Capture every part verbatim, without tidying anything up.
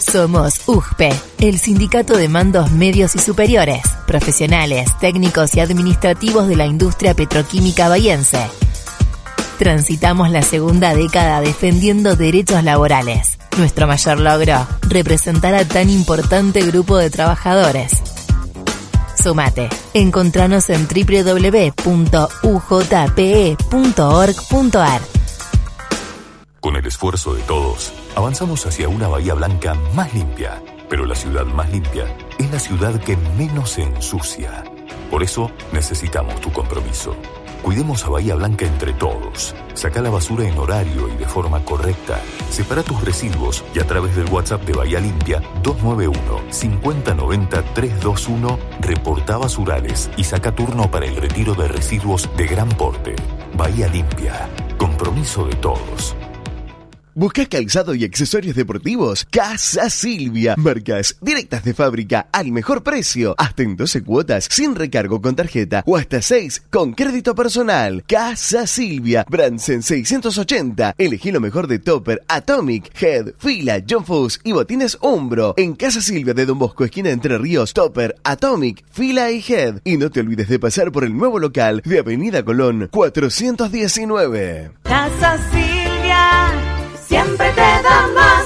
Somos U G P E, el Sindicato de Mandos Medios y Superiores, profesionales, técnicos y administrativos de la industria petroquímica bahiense. Transitamos la segunda década defendiendo derechos laborales. Nuestro mayor logro, representar a tan importante grupo de trabajadores. Sumate. Encontranos en doble u doble u doble u punto u j p e punto org punto a r. Con el esfuerzo de todos, avanzamos hacia una Bahía Blanca más limpia. Pero la ciudad más limpia es la ciudad que menos se ensucia. Por eso necesitamos tu compromiso. Cuidemos a Bahía Blanca entre todos. Saca la basura en horario y de forma correcta. Separa tus residuos y a través del WhatsApp de Bahía Limpia dos nueve uno, cinco cero nueve cero, tres dos uno reporta basurales y saca turno para el retiro de residuos de gran porte. Bahía Limpia. Compromiso de todos. ¿Buscas calzado y accesorios deportivos? Casa Silvia. Marcas directas de fábrica al mejor precio. Hasta en doce cuotas sin recargo con tarjeta o hasta seis con crédito personal. Casa Silvia. Bransen seiscientos ochenta. Elegí lo mejor de Topper, Atomic, Head, Fila, John Fuss y botines Umbro. En Casa Silvia de Don Bosco, esquina Entre Ríos, Topper, Atomic, Fila y Head. Y no te olvides de pasar por el nuevo local de Avenida Colón cuatrocientos diecinueve. Casa Silvia. Siempre te da más.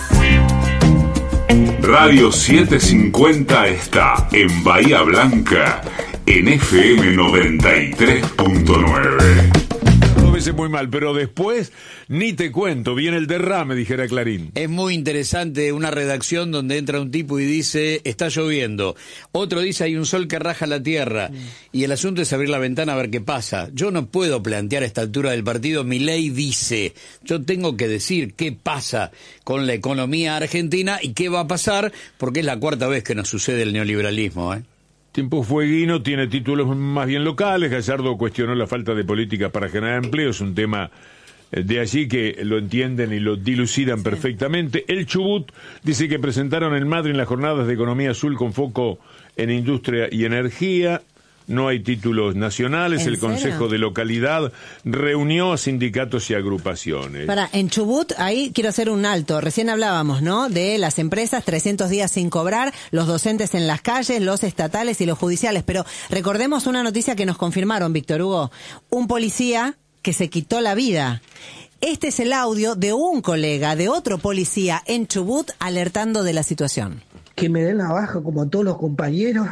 Radio setecientos cincuenta está en Bahía Blanca en F M noventa y tres punto nueve. Dos veces muy mal, pero después ni te cuento, viene el derrame, dijera Clarín. Es muy interesante una redacción donde entra un tipo y dice, está lloviendo. Otro dice, hay un sol que raja la tierra. Mm. Y el asunto es abrir la ventana a ver qué pasa. Yo no puedo plantear a esta altura del partido, Milei dice, yo tengo que decir qué pasa con la economía argentina y qué va a pasar, porque es la cuarta vez que nos sucede el neoliberalismo, ¿eh? Tiempo fueguino, tiene títulos más bien locales. Gallardo cuestionó la falta de políticas para generar empleo, es un tema de allí que lo entienden y lo dilucidan sí. perfectamente. El Chubut dice que presentaron en Madrid las jornadas de economía azul con foco en industria y energía. No hay títulos nacionales. El serio? Consejo de Localidad reunió a sindicatos y agrupaciones. Para, en Chubut, ahí quiero hacer un alto. Recién hablábamos, ¿no? De las empresas, trescientos días sin cobrar, los docentes en las calles, los estatales y los judiciales. Pero recordemos una noticia que nos confirmaron, Víctor Hugo. Un policía que se quitó la vida. Este es el audio de un colega, de otro policía en Chubut, alertando de la situación. Que me den la baja como a todos los compañeros.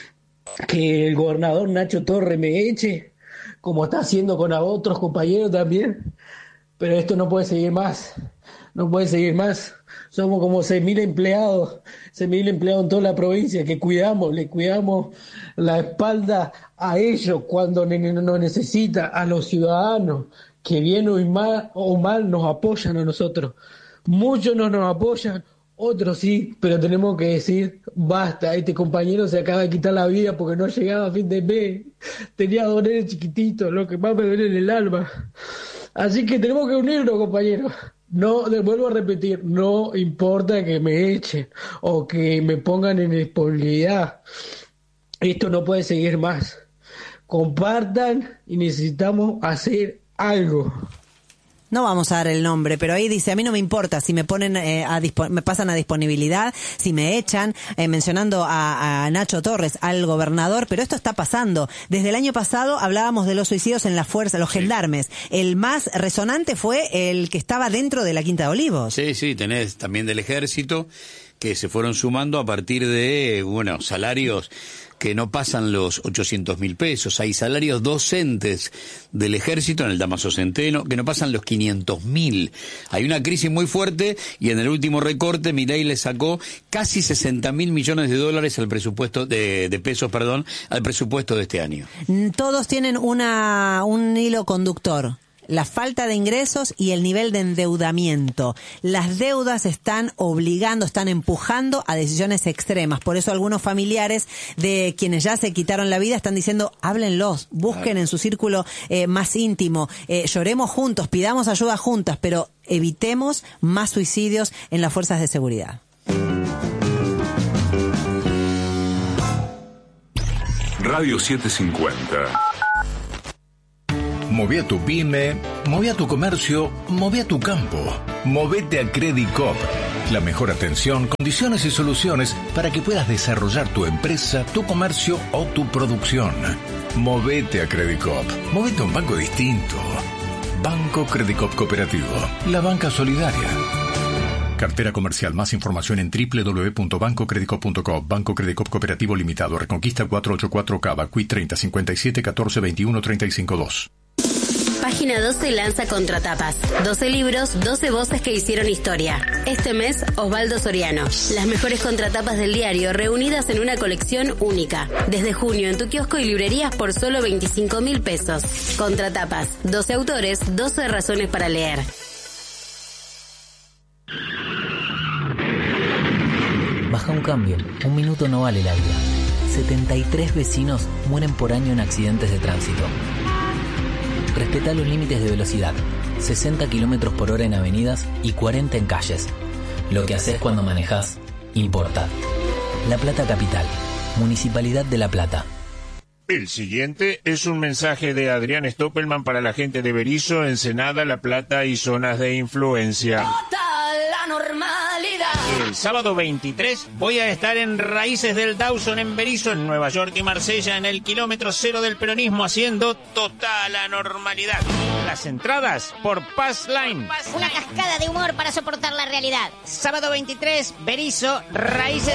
Que el gobernador Nacho Torres me eche, como está haciendo con a otros compañeros también. Pero esto no puede seguir más, no puede seguir más. Somos como seis mil empleados, seis mil empleados en toda la provincia que cuidamos, le cuidamos la espalda a ellos cuando nos necesita, a los ciudadanos que bien o mal, o mal nos apoyan a nosotros. Muchos no nos apoyan, otros sí, pero tenemos que decir, basta, este compañero se acaba de quitar la vida porque no llegaba a fin de mes, tenía dos nenes chiquititos, lo que más me duele en el alma. Así que tenemos que unirnos, compañeros. No, les vuelvo a repetir, no importa que me echen o que me pongan en disponibilidad. Esto no puede seguir más. Compartan y necesitamos hacer algo. No vamos a dar el nombre, pero ahí dice, a mí no me importa si me ponen eh, a dispo- me pasan a disponibilidad, si me echan, eh, mencionando a, a Nacho Torres, al gobernador, pero esto está pasando. Desde el año pasado hablábamos de los suicidios en la fuerza, los sí. gendarmes. El más resonante fue el que estaba dentro de la Quinta de Olivos. Sí, sí, tenés también del ejército, que se fueron sumando a partir de, bueno, salarios que no pasan los ochocientos mil pesos. Hay salarios docentes del ejército en el Dámaso Centeno que no pasan los quinientos mil. Hay una crisis muy fuerte y en el último recorte Milei le sacó casi sesenta mil millones de dólares al presupuesto de, de pesos, perdón, al presupuesto de este año. Todos tienen una un hilo conductor. La falta de ingresos y el nivel de endeudamiento. Las deudas están obligando, están empujando a decisiones extremas. Por eso algunos familiares de quienes ya se quitaron la vida están diciendo, háblenlos, busquen en su círculo eh, más íntimo, eh, lloremos juntos, pidamos ayuda juntas, pero evitemos más suicidios en las fuerzas de seguridad. Radio setecientos cincuenta. Moví a tu pyme, moví a tu comercio, moví a tu campo. Movete a Credicop. La mejor atención, condiciones y soluciones para que puedas desarrollar tu empresa, tu comercio o tu producción. Movete a Credicop. Movete a un banco distinto. Banco Credicop Cooperativo. La banca solidaria. Cartera comercial. Más información en doble u doble u doble u punto banco credicop punto com. Banco Credicop Cooperativo Limitado. Reconquista cuatrocientos ochenta y cuatro Cava. Q I treinta cincuenta y siete catorce veintiuno treinta y cinco dos. Página doce lanza Contratapas. doce libros, doce voces que hicieron historia. Este mes, Osvaldo Soriano. Las mejores contratapas del diario reunidas en una colección única. Desde junio en tu kiosco y librerías por solo veinticinco mil pesos. Contratapas. doce autores, doce razones para leer. Baja un cambio. Un minuto no vale la vida. setenta y tres vecinos mueren por año en accidentes de tránsito. Respetá los límites de velocidad, sesenta kilómetros por hora en avenidas y cuarenta en calles. Lo que haces cuando manejás, importa. La Plata Capital, Municipalidad de La Plata. El siguiente es un mensaje de Adrián Stoppelman para la gente de Berisso, Ensenada, La Plata y zonas de influencia. La normalidad. El sábado veintitrés voy a estar en Raíces del Dawson en Berisso, en Nueva York y Marsella, en el kilómetro cero del peronismo, haciendo total anormalidad. Las entradas por Pass Line. Una cascada de humor para soportar la realidad. Sábado veintitrés, Berisso, Raíces